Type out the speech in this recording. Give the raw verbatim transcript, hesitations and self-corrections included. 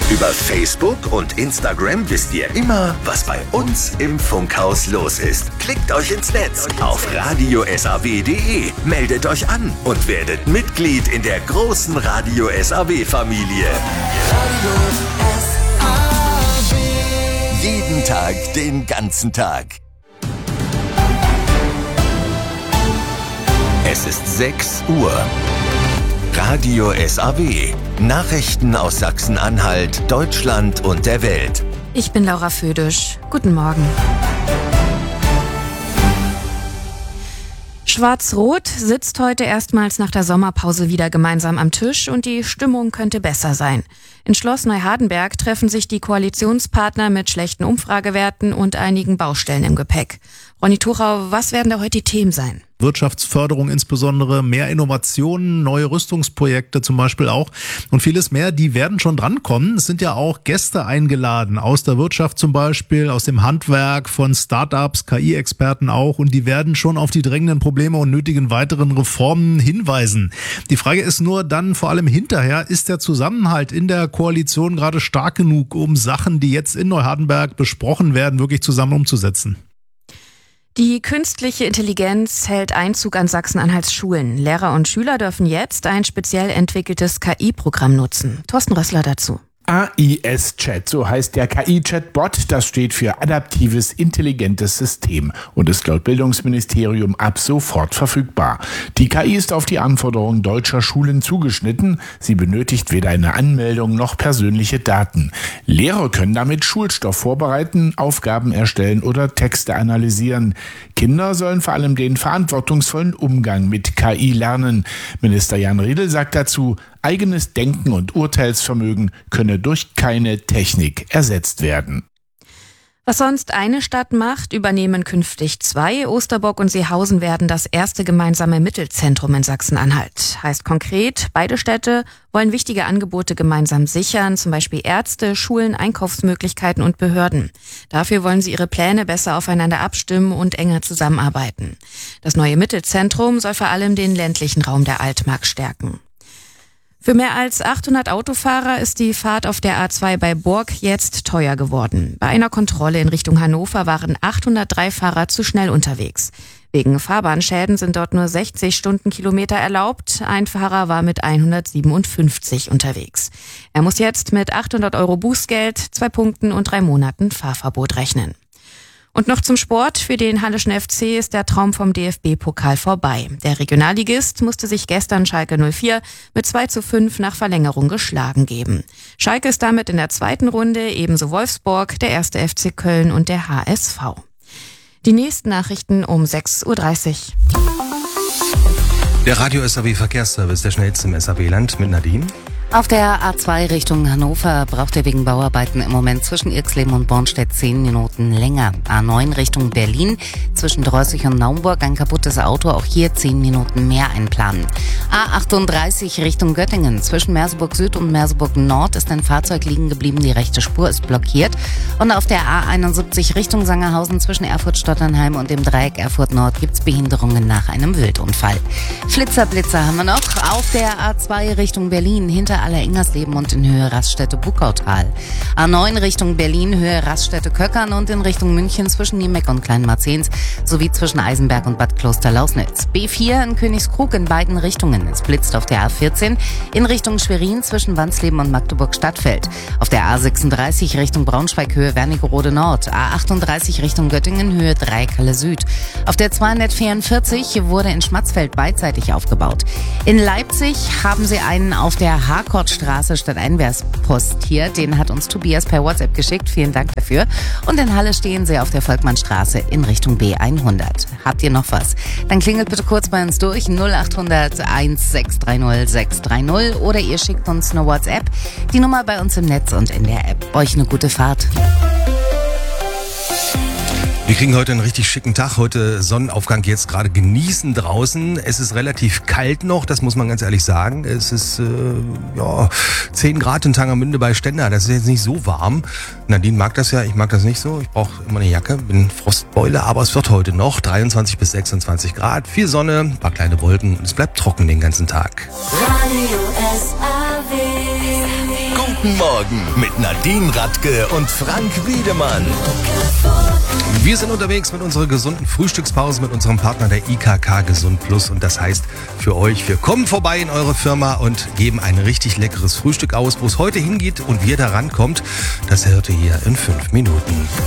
Über Facebook und Instagram wisst ihr immer, was bei uns im Funkhaus los ist. Klickt euch ins Netz auf radio s a w punkt d e, meldet euch an und werdet Mitglied in der großen Radio S A W-Familie. Jeden Tag, den ganzen Tag. Es ist sechs Uhr. Radio S A W. Nachrichten aus Sachsen-Anhalt, Deutschland und der Welt. Ich bin Laura Födisch. Guten Morgen. Schwarz-Rot sitzt heute erstmals nach der Sommerpause wieder gemeinsam am Tisch und die Stimmung könnte besser sein. In Schloss Neuhardenberg treffen sich die Koalitionspartner mit schlechten Umfragewerten und einigen Baustellen im Gepäck. Ronny Tuchau, was werden da heute die Themen sein? Wirtschaftsförderung insbesondere, mehr Innovationen, neue Rüstungsprojekte zum Beispiel auch und vieles mehr, die werden schon drankommen. Es sind ja auch Gäste eingeladen, aus der Wirtschaft zum Beispiel, aus dem Handwerk, von Start-ups, K I-Experten auch, und die werden schon auf die drängenden Probleme und nötigen weiteren Reformen hinweisen. Die Frage ist nur dann vor allem hinterher, ist der Zusammenhalt in der Koalition gerade stark genug, um Sachen, die jetzt in Neuhardenberg besprochen werden, wirklich zusammen umzusetzen? Die künstliche Intelligenz hält Einzug an Sachsen-Anhalts Schulen. Lehrer und Schüler dürfen jetzt ein speziell entwickeltes K I-Programm nutzen. Thorsten Rössler dazu. A I S-Chat, so heißt der K I-Chatbot, das steht für Adaptives Intelligentes System und ist laut Bildungsministerium ab sofort verfügbar. Die K I ist auf die Anforderungen deutscher Schulen zugeschnitten. Sie benötigt weder eine Anmeldung noch persönliche Daten. Lehrer können damit Schulstoff vorbereiten, Aufgaben erstellen oder Texte analysieren. Kinder sollen vor allem den verantwortungsvollen Umgang mit K I lernen. Minister Jan Riedel sagt dazu, eigenes Denken und Urteilsvermögen könne durch keine Technik ersetzt werden. Was sonst eine Stadt macht, übernehmen künftig zwei. Osterbock und Seehausen werden das erste gemeinsame Mittelzentrum in Sachsen-Anhalt. Heißt konkret, beide Städte wollen wichtige Angebote gemeinsam sichern, zum Beispiel Ärzte, Schulen, Einkaufsmöglichkeiten und Behörden. Dafür wollen sie ihre Pläne besser aufeinander abstimmen und enger zusammenarbeiten. Das neue Mittelzentrum soll vor allem den ländlichen Raum der Altmark stärken. Für mehr als achthundert Autofahrer ist die Fahrt auf der A zwei bei Borg jetzt teuer geworden. Bei einer Kontrolle in Richtung Hannover waren achthundertdrei Fahrer zu schnell unterwegs. Wegen Fahrbahnschäden sind dort nur sechzig Stundenkilometer erlaubt. Ein Fahrer war mit hundertsiebenundfünfzig unterwegs. Er muss jetzt mit achthundert Euro Bußgeld, zwei Punkten und drei Monaten Fahrverbot rechnen. Und noch zum Sport. Für den Halleschen F C ist der Traum vom D F B-Pokal vorbei. Der Regionalligist musste sich gestern Schalke null vier mit zwei zu fünf nach Verlängerung geschlagen geben. Schalke ist damit in der zweiten Runde, ebenso Wolfsburg, der erste F C Köln und der H S V. Die nächsten Nachrichten um sechs Uhr dreißig. Der Radio S A W Verkehrsservice, der schnellste im S A W-Land mit Nadine. Auf der A zwei Richtung Hannover braucht ihr wegen Bauarbeiten im Moment zwischen Irxleben und Bornstedt zehn Minuten länger. A neun Richtung Berlin zwischen Drossig und Naumburg ein kaputtes Auto, auch hier zehn Minuten mehr einplanen. A achtunddreißig Richtung Göttingen zwischen Merseburg Süd und Merseburg Nord ist ein Fahrzeug liegen geblieben, die rechte Spur ist blockiert. Und auf der A einundsiebzig Richtung Sangerhausen zwischen Erfurt-Stotternheim und dem Dreieck Erfurt Nord gibt's Behinderungen nach einem Wildunfall. Flitzer-Blitzer haben wir noch. Auf der A zwei Richtung Berlin hinter Aller-Ingersleben und in Höhe Raststätte Buckautal. A neun Richtung Berlin, Höhe Raststätte Köckern und in Richtung München zwischen Niemeck und Kleinmarzens sowie zwischen Eisenberg und Bad Kloster-Lausnitz. B vier in Königskrug in beiden Richtungen. Es blitzt auf der A vierzehn in Richtung Schwerin zwischen Wansleben und Magdeburg-Stadtfeld. Auf der A sechsunddreißig Richtung Braunschweig, Höhe Wernigerode Nord. A achtunddreißig Richtung Göttingen, Höhe Dreieckhalle Süd. Auf der zweihundertvierundvierzig wurde in Schmatzfeld beidseitig aufgebaut. In Leipzig haben sie einen auf der Harkortstraße statt Einwärts postiert. Den hat uns Tobias per WhatsApp geschickt. Vielen Dank dafür. Und in Halle stehen sie auf der Volkmannstraße in Richtung B hundert. Habt ihr noch was? Dann klingelt bitte kurz bei uns durch null achthundert eins sechs drei null sechs drei null oder ihr schickt uns eine WhatsApp. Die Nummer bei uns im Netz und in der App. Euch eine gute Fahrt. Wir kriegen heute einen richtig schicken Tag. Heute Sonnenaufgang jetzt gerade genießen draußen. Es ist relativ kalt noch, das muss man ganz ehrlich sagen. Es ist äh, ja zehn Grad in Tangermünde bei Stender. Das ist jetzt nicht so warm. Nadine mag das ja, ich mag das nicht so. Ich brauche immer eine Jacke, bin Frostbeule. Aber es wird heute noch dreiundzwanzig bis sechsundzwanzig Grad. Viel Sonne, ein paar kleine Wolken. Es bleibt trocken den ganzen Tag. Radio S A W. Guten Morgen mit Nadine Radke und Frank Wiedemann. Wir sind unterwegs mit unserer gesunden Frühstückspause mit unserem Partner der I K K Gesund Plus. Und das heißt für euch, wir kommen vorbei in eure Firma und geben ein richtig leckeres Frühstück aus. Wo es heute hingeht und wie ihr da rankommt, das hört ihr hier in fünf Minuten.